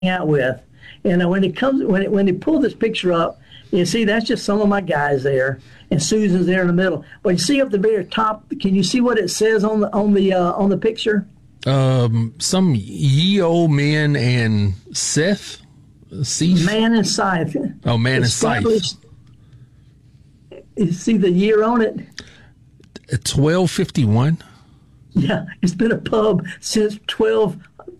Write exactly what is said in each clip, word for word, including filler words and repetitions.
out with. And uh, when it comes, when it, when they pull this picture up, you see that's just some of my guys there, and Susan's there in the middle. But you see up the very top, can you see what it says on the on the uh, on the picture? Um, some ye old men and Seth, Seth? Man and Scythe. Oh, man and Scythe. You see the year on it? twelve fifty-one. Yeah, it's been a pub since twelve.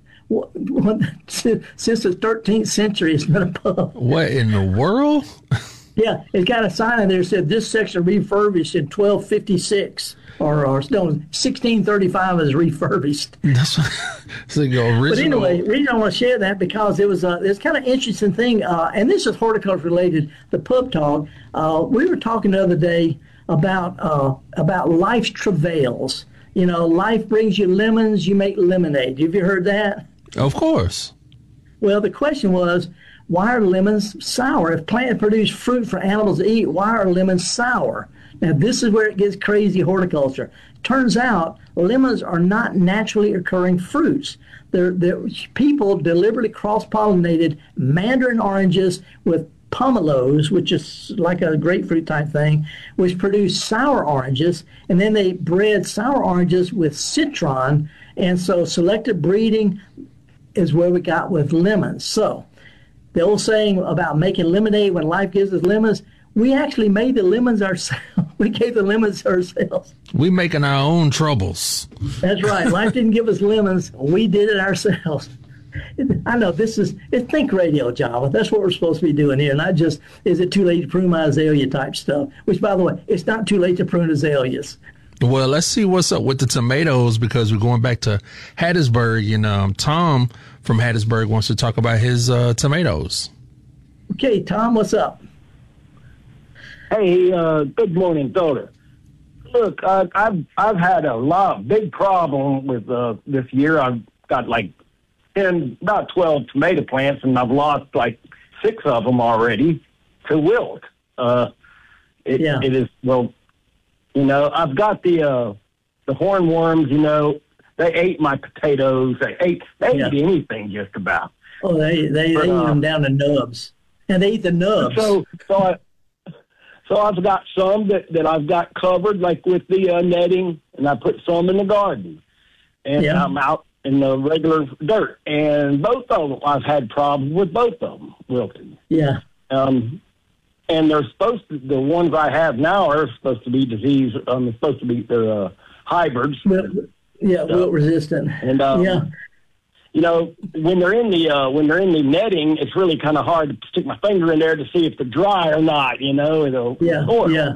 Since the thirteenth century, it's been a pub. What in the world? Yeah, it's got a sign in there that said this section refurbished in twelve fifty-six, or or no, sixteen thirty-five is refurbished. That's so the original. But anyway, the reason I want to share that because it was a it's kind of interesting thing, uh, and this is horticulture related. The pub talk. Uh, we were talking the other day about uh, about life's travails. You know, life brings you lemons, you make lemonade. Have you heard that? Of course. Well, the question was, why are lemons sour? If plants produce fruit for animals to eat, why are lemons sour? Now, this is where it gets crazy horticulture. Turns out lemons are not naturally occurring fruits. They're, they're, people deliberately cross-pollinated mandarin oranges with pomelos, which is like a grapefruit type thing, which produce sour oranges, and then they bred sour oranges with citron, and so selective breeding is where we got with lemons. So the old saying about making lemonade when life gives us lemons, we actually made the lemons ourselves. We gave the lemons ourselves. We making our own troubles. That's right. Life didn't give us lemons. We did it ourselves. I know this is it's think radio, Java. That's what we're supposed to be doing here, not just is it too late to prune my azalea type stuff. Which, by the way, it's not too late to prune azaleas. Well, let's see what's up with the tomatoes because we're going back to Hattiesburg, and um, Tom from Hattiesburg wants to talk about his uh, tomatoes. Okay, Tom, what's up? Hey, uh, good morning, daughter. Look, uh, I've I've had a lot, big problem with uh, this year. I've got like ten, about twelve tomato plants, and I've lost like six of them already to wilt. Uh, it, yeah. it is well. You know, I've got the uh, the hornworms. You know, they ate my potatoes. They ate they yeah. ate anything just about. Oh, they they, but, they uh, eat them down to nubs, and they eat the nubs. So so I so I've got some that, that I've got covered like with the uh, netting, and I put some in the garden, and yeah. I'm out in the regular dirt. And both of them, I've had problems with both of them wilting. Yeah. Um. And they're supposed to, the ones I have now are supposed to be disease, um, they're supposed to be, they're uh, hybrids. Wilt, yeah, so, wilt resistant. And, um, yeah. you know, when they're in the, uh, when they're in the netting, it's really kind of hard to stick my finger in there to see if they're dry or not, you know. It'll, yeah, oil. yeah.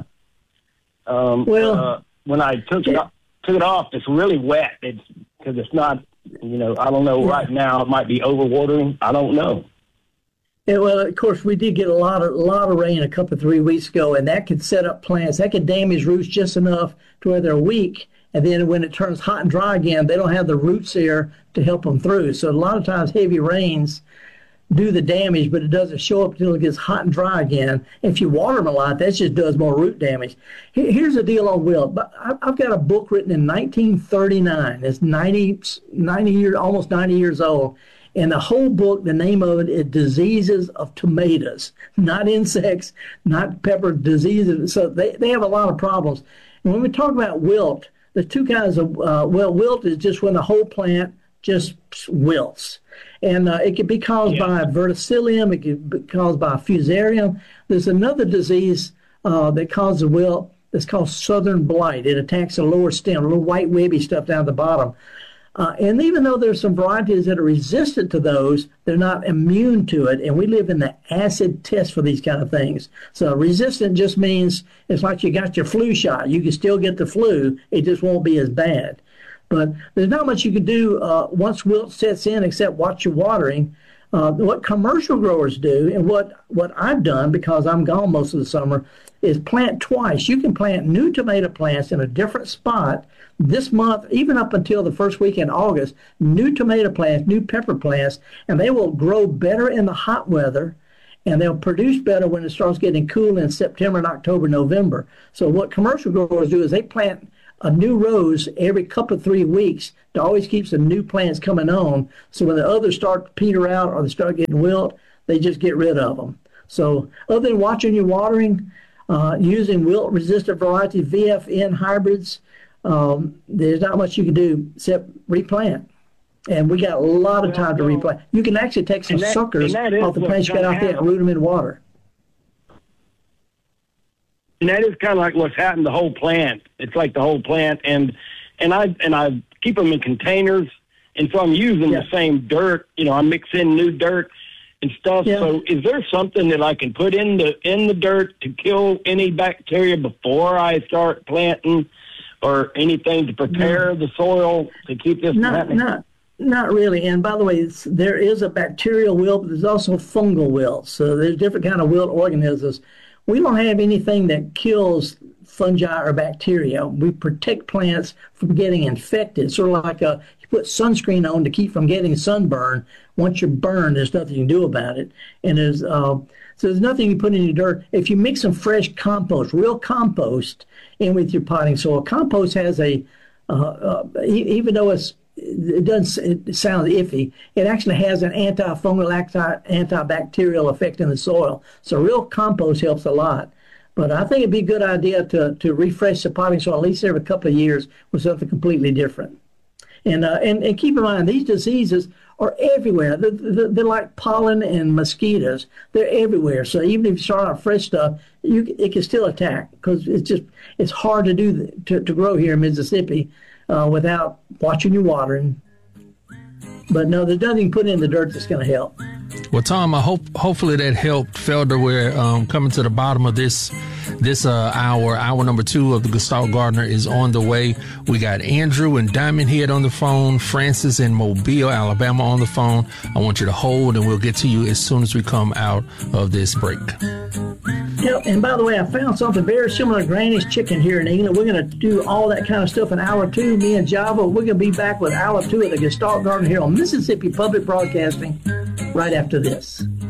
Um, well, uh, when I took it, off, took it off, it's really wet. It's because it's not, you know, I don't know yeah. right now, it might be overwatering. I don't know. Yeah, well, of course, we did get a lot of a lot of rain a couple three weeks ago, and that could set up plants. That could damage roots just enough to where they're weak, and then when it turns hot and dry again, they don't have the roots there to help them through. So a lot of times, heavy rains do the damage, but it doesn't show up until it gets hot and dry again. If you water them a lot, that just does more root damage. Here's the deal on wilt. But I've got a book written in nineteen thirty-nine. It's ninety, ninety years, almost ninety years old. And the whole book, the name of it is Diseases of Tomatoes, not insects, not pepper diseases. So they, they have a lot of problems. And when we talk about wilt, there's two kinds of, uh, well, wilt is just when the whole plant just wilts. And uh, it can be caused yeah. by verticillium, it can be caused by fusarium. There's another disease uh, that causes wilt that's called southern blight. It attacks the lower stem, little white webby stuff down at the bottom. Uh, and even though there's some varieties that are resistant to those, they're not immune to it. And we live in the acid test for these kind of things. So resistant just means it's like you got your flu shot. You can still get the flu. It just won't be as bad. But there's not much you can do uh, once wilt sets in except watch your watering. Uh, what commercial growers do and what, what I've done, because I'm gone most of the summer, is plant twice. You can plant new tomato plants in a different spot this month, even up until the first week in August, new tomato plants, new pepper plants, and they will grow better in the hot weather, and they'll produce better when it starts getting cool in September and October, November. So what commercial growers do is they plant a new rose every couple of three weeks to always keep some new plants coming on. So when the others start to peter out or they start getting wilt, they just get rid of them. So other than watching your watering, uh, using wilt-resistant variety V F N hybrids, um, there's not much you can do except replant. And we got a lot of time to replant. You can actually take some that, suckers off the plants you got out there and root them in water. And that is kind of like what's happened to the whole plant. It's like the whole plant, and and I and I keep them in containers, and so I'm using Yeah. the same dirt. You know, I mix in new dirt and stuff. Yeah. So, is there something that I can put in the in the dirt to kill any bacteria before I start planting, or anything to prepare the soil to keep this from Not, happening? not, not really. And by the way, it's, there is a bacterial wilt, but there's also fungal wilt. So there's different kind of wilt organisms. We don't have anything that kills fungi or bacteria. We protect plants from getting infected. Sort of like a, you put sunscreen on to keep from getting sunburn. Once you're burned, there's nothing you can do about it. And there's uh, so there's nothing you put in your dirt. If you mix some fresh compost, real compost, in with your potting soil, compost has a uh, uh, even though it's it doesn't it sound iffy, it actually has an antifungal, antibacterial effect in the soil. So real compost helps a lot. But I think it'd be a good idea to, to refresh the potting soil at least every couple of years with something completely different. And uh, and, and keep in mind, these diseases are everywhere. They're, they're, they're like pollen and mosquitoes. They're everywhere. So even if you start out fresh stuff, you it can still attack because it's just it's hard to do to, to grow here in Mississippi uh, without watching your watering. But no, there's nothing put in the dirt that's going to help. Well, Tom, I hope hopefully that helped. Felder, we're um, coming to the bottom of this this uh, hour. Hour number two of the Gestalt Gardener is on the way. We got Andrew and Diamond Head on the phone, Francis in Mobile, Alabama on the phone. I want you to hold, and we'll get to you as soon as we come out of this break. Yeah, and by the way, I found something very similar to Granny's Chicken here in England. We're going to do all that kind of stuff in hour two. Me and Java, we're going to be back with hour two of the Gestalt Garden here on Mississippi Public Broadcasting right after this.